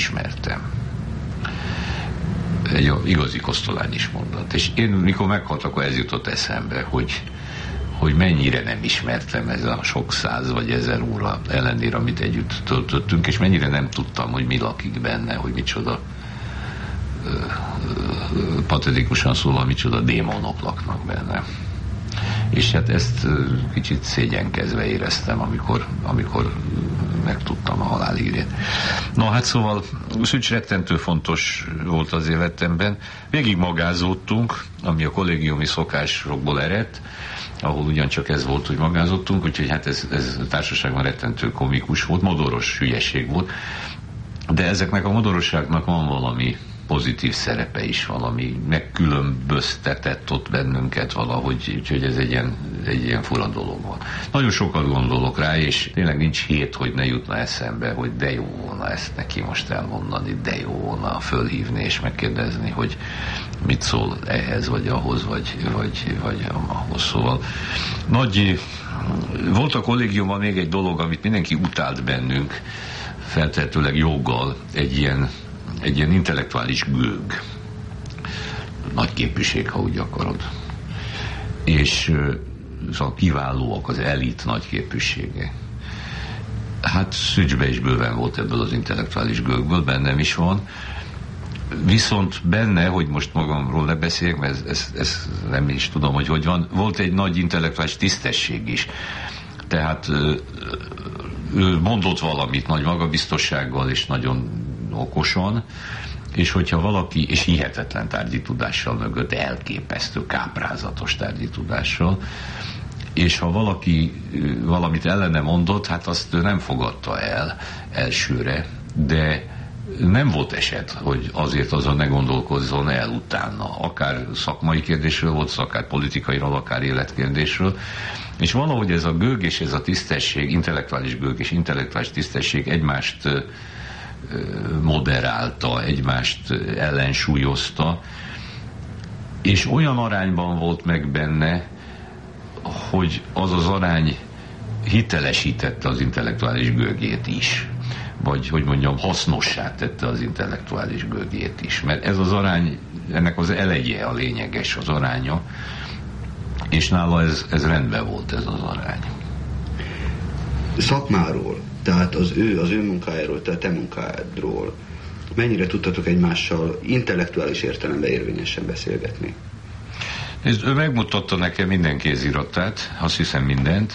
ismertem. Egy igazi Kosztolányi mondat. És én, mikor meghalt, akkor ez jutott eszembe, hogy mennyire nem ismertem ez a sok száz vagy ezer óra ellenére, amit együtt töltöttünk, és mennyire nem tudtam, hogy mi lakik benne, hogy micsoda patetikusan szólva, micsoda démonok laknak benne. És hát ezt kicsit szégyenkezve éreztem, amikor megtudtam a halálhírét. Na hát szóval Szücs rettentő fontos volt az életemben. Végig magázódtunk, ami a kollégiumi szokásokból eredt, ahol ugyancsak ez volt, hogy magázottunk, úgyhogy hát ez társaságban rettentő komikus volt, modoros hülyeség volt, de ezeknek a modorosságnak van valami pozitív szerepe is, valami megkülönböztetett ott bennünket valahogy, úgyhogy ez egy ilyen fura dolog volt. Nagyon sokat gondolok rá, és tényleg nincs hét, hogy ne jutna eszembe, hogy de jó volna ezt neki most elmondani, de jó volna fölhívni és megkérdezni, hogy mit szól ehhez, vagy ahhoz, vagy ahhoz. Szóval volt a kollégiumban még egy dolog, amit mindenki utált bennünk, feltehetőleg joggal, egy ilyen intellektuális gőg. Nagy képűség, ha úgy akarod. És szóval kiválóak, az elit nagy képűsége. Hát Szücsbe is bőven volt ebből az intellektuális gőgből, bennem is van. Viszont benne, hogy most magamról ne beszéljek, mert ez nem is tudom, hogy van, volt egy nagy intellektuális tisztesség is. Tehát ő mondott valamit nagy magabiztossággal és nagyon okosan, és hogyha valaki, és hihetetlen tárgyi tudással mögött, elképesztő, káprázatos tárgyi tudással, és ha valaki valamit ellene mondott, hát azt ő nem fogadta el elsőre, de nem volt eset, hogy azért azon ne gondolkozzon el utána. Akár szakmai kérdésről volt, akár politikairól, akár életkérdésről. És valahogy ez a gőg és ez a tisztesség, intellektuális gőg és intellektuális tisztesség egymást moderálta, egymást ellensúlyozta, és olyan arányban volt meg benne, hogy az az arány hitelesítette az intellektuális gőgét is. Vagy, hogy mondjam, hasznossá tette az intellektuális gőgét is. Mert ez az arány, ennek az eleje a lényeges, az aránya, és nála ez rendben volt, ez az arány. Szakmáról, tehát az ő munkájáról, tehát te munkádról, mennyire tudtatok egymással intellektuális értelemben érvényesen beszélgetni? Ő megmutatta nekem minden kéziratát, azt hiszem mindent,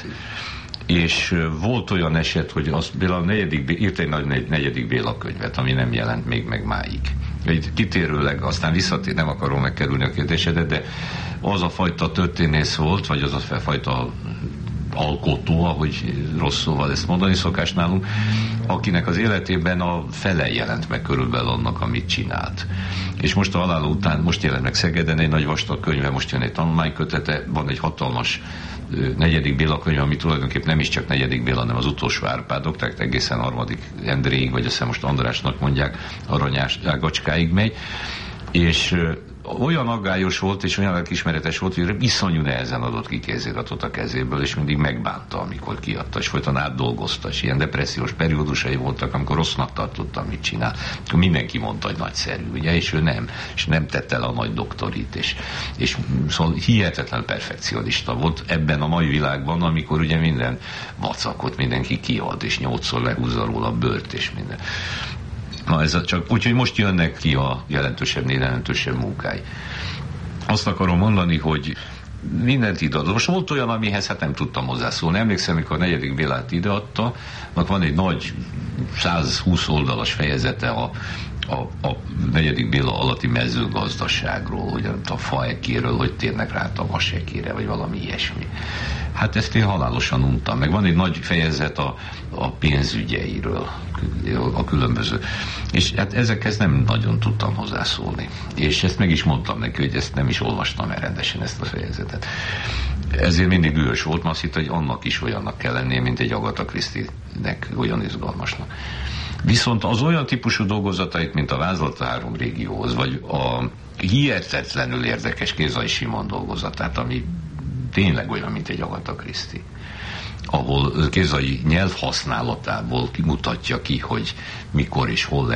és volt olyan eset, hogy például írt egy nagy negyedik Béla könyvet, ami nem jelent még meg máig. Egy kitérőleg, aztán visszatér, nem akarom megkerülni a kérdésedet, de az a fajta történész volt, vagy az a fajta alkotó, ahogy rossz szóval ezt mondani szokás nálunk, akinek az életében a fele jelent meg körülbelül annak, amit csinált. És most a halála után, most jelent meg Szegeden egy nagy vastag könyve, most jön egy tanulmánykötete, van egy hatalmas negyedik Béla könyv, ami tulajdonképpen nem is csak negyedik Béla, hanem az utolsó Árpádok, tehát egészen harmadik Endréig, vagy azt most Andrásnak mondják, Aranyás Ágacskáig megy, és olyan aggályos volt, és olyan lelkiismeretes volt, hogy iszonyú nehezen adott ki kéziratot a kezéből, és mindig megbánta, amikor kiadta, és folyton átdolgozta, és ilyen depressziós periódusai voltak, amikor rossznak tartotta, amit csinál. Akkor mindenki mondta, hogy nagyszerű, ugye, és ő nem, és nem tette el a nagy doktorit, és szóval hihetetlen perfekcionista volt ebben a mai világban, amikor ugye minden vacakot mindenki kiad, és 8-szor lehúzza róla a bőrt, és minden. Na ez csak, úgyhogy most jönnek ki a jelentősebb munkái. Azt akarom mondani, hogy mindent ideadott. Most volt olyan, amihez hát nem tudtam hozzászólni. Emlékszem, amikor a negyedik Bélát ideadta, van egy nagy 120 oldalas fejezete a negyedik Béla alatti mezőgazdaságról, hogy a faekéről, hogy térnek rá a vasekére, vagy valami ilyesmi. Hát ezt én halálosan untam. Meg van egy nagy fejezet a pénzügyeiről, a különböző. És hát ezekhez nem nagyon tudtam hozzászólni. És ezt meg is mondtam neki, hogy ezt nem is olvastam el rendesen, ezt a fejezetet. Ezért mindig dühös volt, mert azt hitt, hogy annak is olyannak kell lennie, mint egy Agatha Christie-nek, olyan izgalmasnak. Viszont az olyan típusú dolgozatait, mint a Vázlata 3 régióhoz, vagy a hihetetlenül érdekes Kézai Simon dolgozatát, ami tényleg olyan, mint egy Agatha Christie, ahol Kézai nyelvhasználatából kimutatja ki, hogy mikor és hol